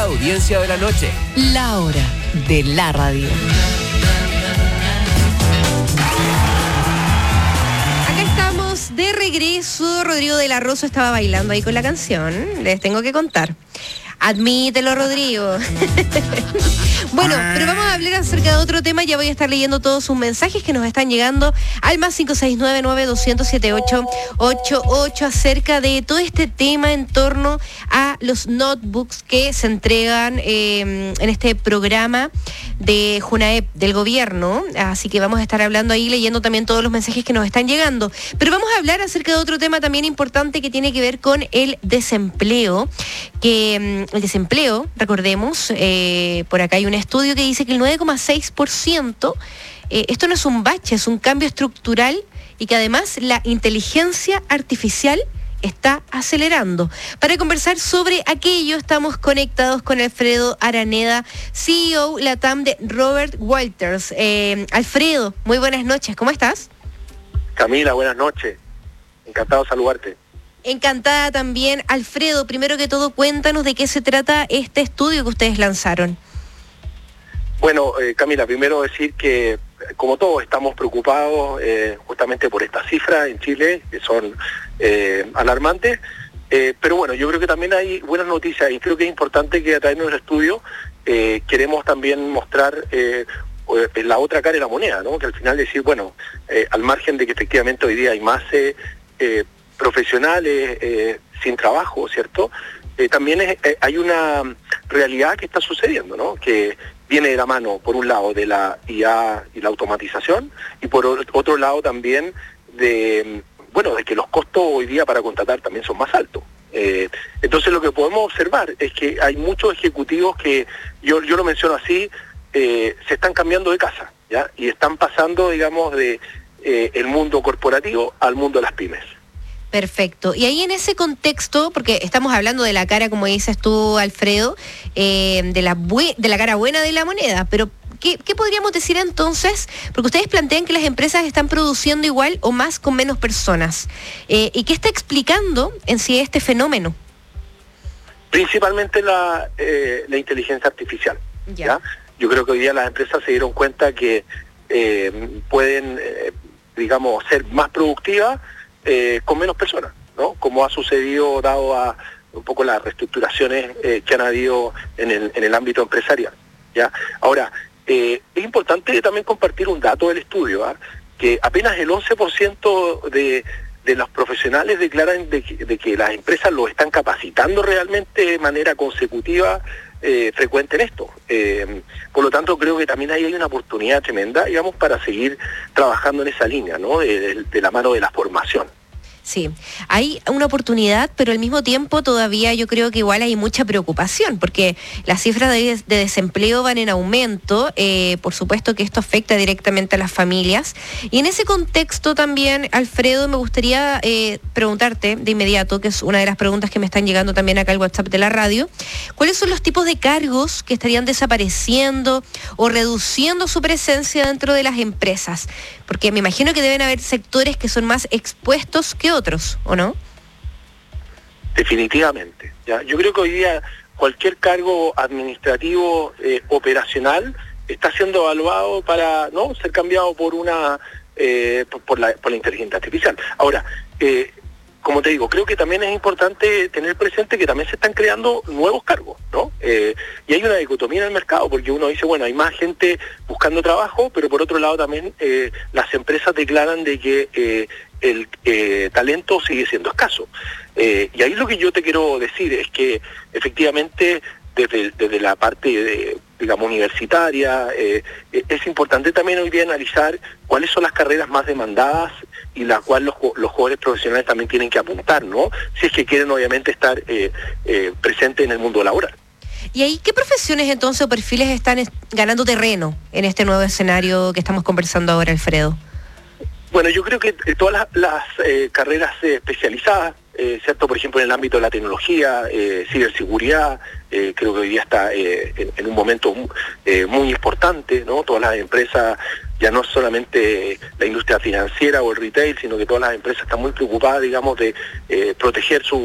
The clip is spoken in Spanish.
la audiencia de la noche. La hora de la radio. Acá estamos de regreso. Rodrigo de la Rosa estaba bailando ahí con la canción. Les tengo que contar. Admítelo, Rodrigo. Bueno, pero vamos a hablar acerca de otro tema. Ya voy a estar leyendo todos sus mensajes que nos están llegando al más 569-9200-7888 acerca de todo este tema en torno a los notebooks que se entregan en este programa de Junaep, del gobierno. Así que vamos a estar hablando ahí, leyendo también todos los mensajes que nos están llegando. Pero vamos a hablar acerca de otro tema también importante que tiene que ver con el desempleo. El desempleo, recordemos, por acá hay un estudio que dice que el 9,6%, esto no es un bache, es un cambio estructural y que además la inteligencia artificial está acelerando. Para conversar sobre aquello estamos conectados con Alfredo Araneda, CEO LATAM de Robert Walters. Alfredo, muy buenas noches, ¿cómo estás? Camila, buenas noches, encantado de saludarte. Encantada también. Alfredo, primero que todo, cuéntanos de qué se trata este estudio que ustedes lanzaron. Bueno, Camila, primero decir que, como todos, estamos preocupados justamente por estas cifras en Chile, que son alarmantes, pero bueno, yo creo que también hay buenas noticias y creo que es importante que a través de nuestro estudio queremos también mostrar la otra cara de la moneda, ¿no? Que al final decir, bueno, al margen de que efectivamente hoy día hay más profesionales sin trabajo, ¿cierto? También hay una realidad que está sucediendo, ¿no? Que viene de la mano, por un lado, de la IA y la automatización, y por otro lado también de que los costos hoy día para contratar también son más altos. Entonces lo que podemos observar es que hay muchos ejecutivos que, yo lo menciono así, se están cambiando de casa, ¿ya? Y están pasando, digamos, de el mundo corporativo al mundo de las pymes. Perfecto. Y ahí en ese contexto, porque estamos hablando de la cara, como dices tú, Alfredo, de la cara buena de la moneda, pero ¿qué podríamos decir entonces? Porque ustedes plantean que las empresas están produciendo igual o más con menos personas. ¿Y qué está explicando en sí este fenómeno? Principalmente la inteligencia artificial. ¿Ya? Yo creo que hoy día las empresas se dieron cuenta que pueden, digamos, ser más productivas con menos personas, ¿no? Como ha sucedido dado a un poco las reestructuraciones que han habido en el ámbito empresarial, ¿ya? Ahora, es importante también compartir un dato del estudio, ¿eh? Que apenas el 11% de los profesionales declaran de que las empresas lo están capacitando realmente de manera consecutiva, frecuente en esto. Por lo tanto, creo que también ahí hay una oportunidad tremenda, digamos, para seguir trabajando en esa línea, ¿no? De la mano de la formación. Sí, hay una oportunidad, pero al mismo tiempo todavía yo creo que igual hay mucha preocupación, porque las cifras de desempleo van en aumento, por supuesto que esto afecta directamente a las familias, y en ese contexto también, Alfredo, me gustaría preguntarte de inmediato, que es una de las preguntas que me están llegando también acá al WhatsApp de la radio, ¿cuáles son los tipos de cargos que estarían desapareciendo o reduciendo su presencia dentro de las empresas? Porque me imagino que deben haber sectores que son más expuestos que otros, ¿o no? Definitivamente. ¿Ya? Yo creo que hoy día cualquier cargo administrativo operacional está siendo evaluado para no ser cambiado por por la inteligencia artificial. Ahora, como te digo, creo que también es importante tener presente que también se están creando nuevos cargos, ¿no? Y hay una dicotomía en el mercado, porque uno dice, bueno, hay más gente buscando trabajo, pero por otro lado también las empresas declaran de que el talento sigue siendo escaso. Y ahí lo que yo te quiero decir es que efectivamente desde la parte digamos, universitaria, es importante también hoy día analizar cuáles son las carreras más demandadas y las cuales los jóvenes profesionales también tienen que apuntar, ¿no? Si es que quieren obviamente estar presentes en el mundo laboral. ¿Y ahí qué profesiones entonces o perfiles están ganando terreno en este nuevo escenario que estamos conversando ahora, Alfredo? Bueno, yo creo que todas las carreras especializadas, ¿cierto? Por ejemplo, en el ámbito de la tecnología, ciberseguridad, creo que hoy día está en un momento muy importante, ¿no? Todas las empresas, ya no solamente la industria financiera o el retail, sino que todas las empresas están muy preocupadas, digamos, de proteger su